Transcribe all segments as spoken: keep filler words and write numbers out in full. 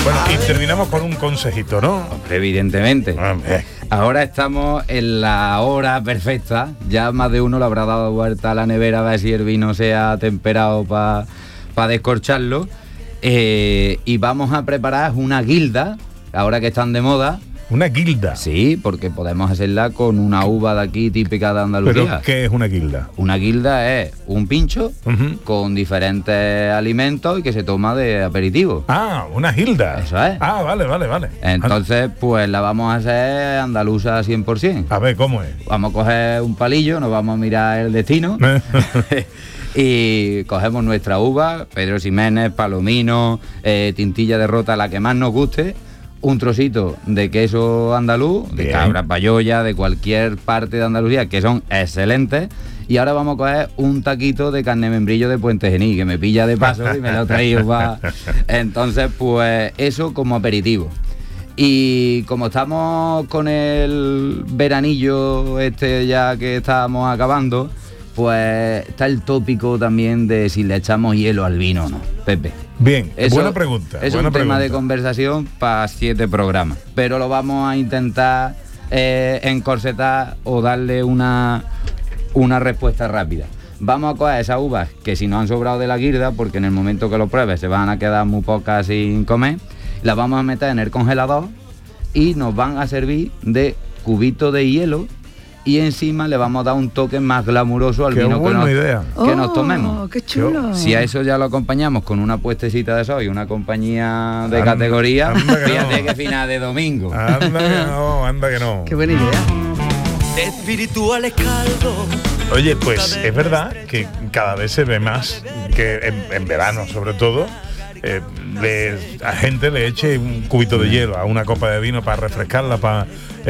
Bueno, y terminamos con un consejito, ¿no? Hombre, evidentemente. Hombre. Ahora estamos en la hora perfecta. Ya más de uno le habrá dado vuelta a la nevera a ver si el vino se ha temperado para pa descorcharlo. Eh, y vamos a preparar una guilda, ahora que están de moda. ¿Una guilda? Sí, porque podemos hacerla con una uva de aquí típica de Andalucía. ¿Pero qué es una guilda? Una guilda es un pincho Uh-huh. con diferentes alimentos y que se toma de aperitivo. Ah, una gilda. Eso es. Ah, vale, vale, vale. Entonces, pues la vamos a hacer andaluza cien por ciento. A ver, ¿cómo es? Vamos a coger un palillo, nos vamos a mirar el destino y cogemos nuestra uva, Pedro Ximénez, Palomino, eh, Tintilla de Rota, la que más nos guste, un trocito de queso andaluz, de Bien. cabra payoya, de cualquier parte de Andalucía, que son excelentes. Y ahora vamos a coger un taquito de carne membrillo de Puente Genil, que me pilla de paso y me lo he traído para... Entonces, pues eso como aperitivo. Y como estamos con el veranillo este ya que estábamos acabando, pues está el tópico también de si le echamos hielo al vino o no, Pepe. Bien, Eso buena pregunta. Es buena un pregunta. tema de conversación para siete programas, pero lo vamos a intentar eh, encorsetar o darle una, una respuesta rápida. Vamos a coger esas uvas que si no han sobrado de la guirda, porque en el momento que lo pruebes se van a quedar muy pocas sin comer, las vamos a meter en el congelador y nos van a servir de cubito de hielo y encima le vamos a dar un toque más glamuroso al Qué vino que buena nos, idea. que Oh, nos tomemos. ¡Qué chulo! Si a eso ya lo acompañamos con una puestecita de eso y una compañía de Anda, categoría, anda que fíjate no. que final de domingo. Anda que no, anda que no. ¡Qué buena idea! Espirituales caldo. Oye, pues es verdad que cada vez se ve más que en, en verano, sobre todo, eh, le, a gente le eche un cubito de hielo a una copa de vino para refrescarla para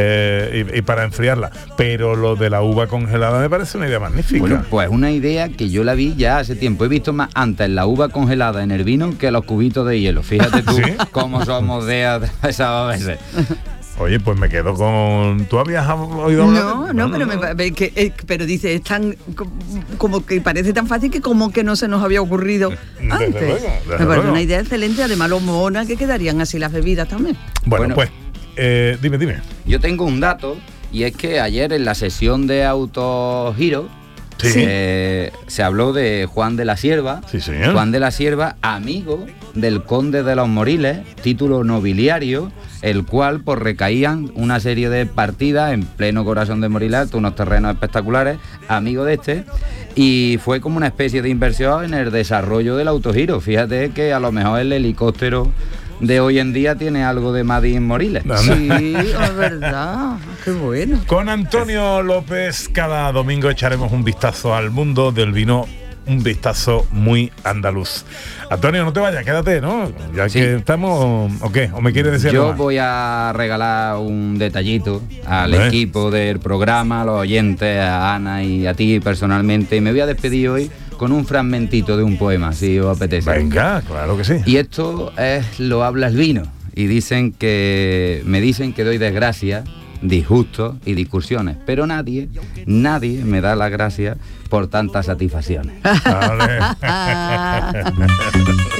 eh, y, y para enfriarla. Pero lo de la uva congelada me parece una idea magnífica. Bueno, pues una idea que yo la vi ya hace tiempo. He visto más antes la uva congelada en el vino que los cubitos de hielo. Fíjate tú ¿Sí? cómo somos de atravesados a veces. Oye, pues me quedo con... ¿Tú habías oído hablar No, de- no, pero, me, pa- ve que, eh, pero dice, es tan, co- como que parece tan fácil que como que no se nos había ocurrido Desde antes. luego, desde me parece luego. una idea excelente, además lo mona que quedarían así las bebidas también. Bueno, Bueno. pues, eh, dime, dime. Yo tengo un dato y es que ayer en la sesión de Autogiro Sí. eh, se habló de Juan de la Sierva. Sí, señor. Juan de la Sierva, amigo del conde de los Moriles, título nobiliario, el cual pues recaían una serie de partidas en pleno corazón de Moriles, unos terrenos espectaculares, amigo de este, y fue como una especie de inversión en el desarrollo del Autogiro. Fíjate que a lo mejor el helicóptero de hoy en día tiene algo de Made in Moriles. Anda. Sí, es verdad, qué bueno. Con Antonio López cada domingo echaremos un vistazo al mundo del vino, un vistazo muy andaluz. Antonio, no te vayas, quédate, ¿no? Ya Sí. que estamos, ¿o qué? ¿O me quieres decir algo Yo más? voy a regalar un detallito al Hombre. equipo del programa, a los oyentes, a Ana y a ti personalmente. Y me voy a despedir hoy con un fragmentito de un poema, si os apetece. Venga, claro que sí. Y esto es Lo habla el vino. Y dicen que me dicen que doy desgracia, disgustos y discusiones. Pero nadie, nadie me da las gracias por tantas satisfacciones. Vale.